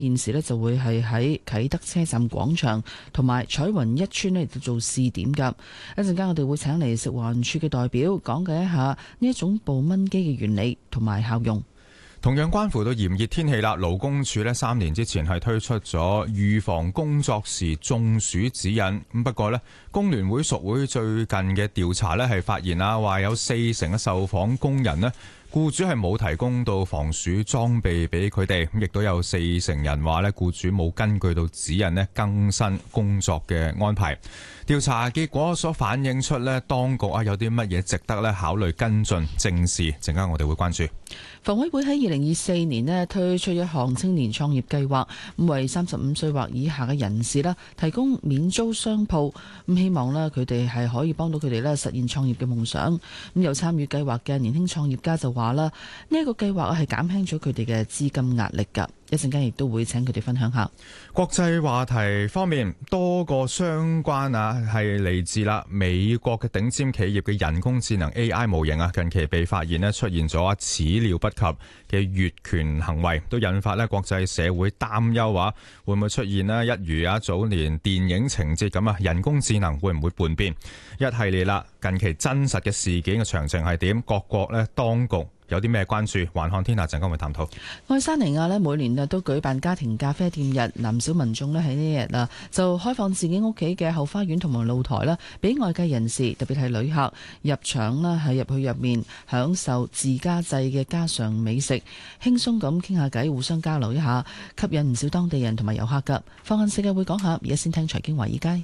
現時呢就會係喺啟德車站廣場同埋彩雲一村呢做試點㗎。一陣間我哋會請嚟食環署嘅代表講解一下呢一種捕蚊機嘅原理同埋效用。 同樣關乎到炎熱天氣啦，勞工處呢3年之前係推出咗預防工作時中暑指引。咁不過呢，工聯會屬會最近嘅調查呢係發現啦，話有40%嘅受訪工人呢，僱主係冇提供到防暑裝備俾佢哋，咁亦都有40%人話呢，僱主冇根據到指引呢更新工作嘅安排。調查結果所反映出呢，當局有啲乜嘢值得呢考慮跟進正視，陣間我哋會關注。 房委會喺2024年呢推出一項青年創業計劃，咁為35歲或以下嘅人士啦提供免租商鋪，咁希望呢佢哋係可以幫到佢哋呢實現創業嘅夢想。咁有參與計劃嘅年輕創業家就話啦，呢一個計劃係減輕咗佢哋嘅資金壓力㗎。一陣間亦都會請佢哋分享下。 國際話題方面，多個相關係嚟自美國嘅頂尖企業嘅人工智能 AI 模型近期被發現出現咗始料不及嘅越權行為，都引發國際社會擔憂會唔會出現一如早年電影情節咁人工智能會唔會叛變？一系列近期真實嘅事件嘅詳情係點？各國當局有啲咩關注？環看天下陣間會探討。 愛沙尼亞每年都舉辦家庭咖啡店日，唔少民眾喺呢日就開放自己屋企嘅後花園同埋露台俾外界人士，特別係旅客入場喺入去入面享受自家製嘅家常美食，輕鬆咁傾下偈，互相交流一下，吸引唔少當地人同埋遊客㗎。放眼世界會講下，而家先聽財經華爾街。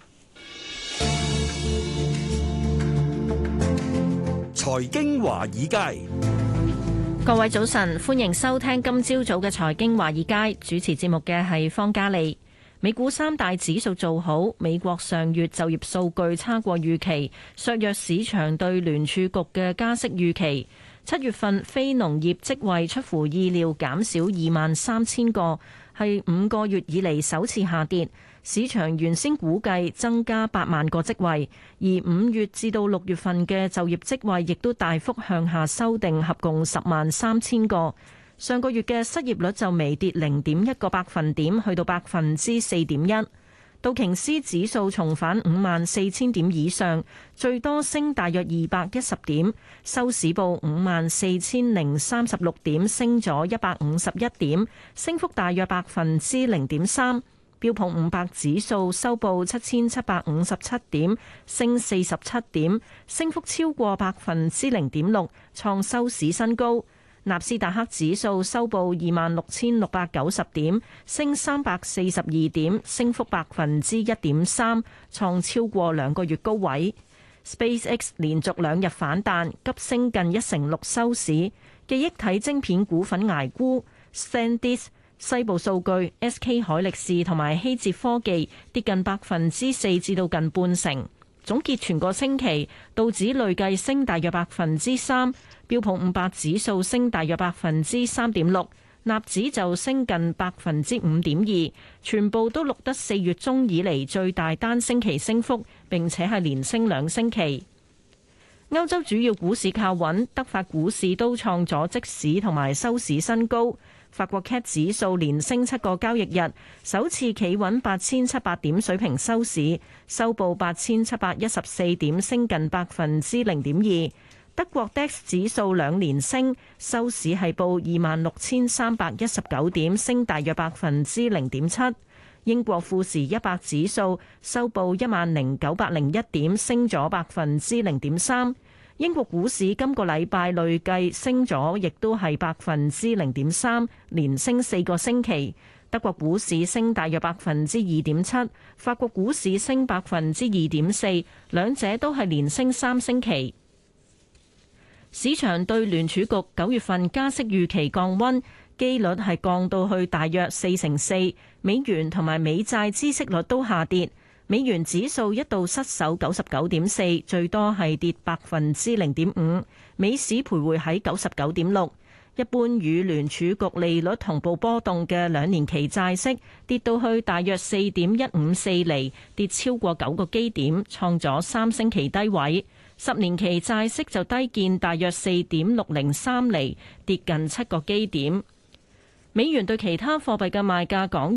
財經華爾街。 各位早晨，歡迎收聽今朝早嘅財經華爾街，主持節目嘅係方嘉利。美股三大指數做好，美國上月就業數據差過預期，削弱市場對聯儲局嘅加息預期。7月份非農業職位出乎意料減少23,000個，係5個月以嚟首次下跌。市場原先估計增加8萬個職位，而5月至到6月份嘅就業職位亦都大幅向下修訂，合共10.3萬個。上個月嘅失業率就微跌0.1個百分點，去到4.1%。道瓊斯指數重返54,000點以上，最多升大約210點，收市報54,036點，升咗151點，升幅大約0.3%。標普500指數收報7,757點，升47點，升幅超過0.6%，創收市新高。納斯達克指數收報26,690點，升342點，升幅1.3%，創超過2個月高位。SpaceX 連續2日反彈，急升近1成6收市。記憶體晶片股份捱沽 SanDisk、西部數據、SK 海力士同埋希捷科技跌近4%至到近半成。總結全個星期，道指累計升大約3%，標普500指數升大約3.6%，納指就升近5.2%，全部都錄得4月中以嚟最大單星期升幅，並且係連升2星期。歐洲主要股市靠穩，德法股市都創咗即市同埋收市新高。法國 CAC 指數連升7個交易日，首次企穩8,700點水平收市，收報8,714點，升近0.2%。德國 DAX 指數2連升，收市係報26,319點，升大約0.7%。英國富時100指數收報10,901點，升咗0.3%。英國股市今個禮拜累計升咗，亦都係0.3%，連升4個星期。德國股市升大約2.7%，法國股市升2.4%，兩者都係連升3星期。市場對聯儲局9月份加息預期降溫，機率係降到去大約4%，美元同埋美債孳息率都下跌。美元指數一度失守99.4，最多係跌0.5%，美市徘徊喺99.6。一般與聯儲局利率同步波動嘅2年期債息跌到去大約4.154厘，跌超過9個基點，創咗3星期低位。10年期債息就低見大約4.603厘，跌近7個基點。 美元對其他貨幣嘅賣價港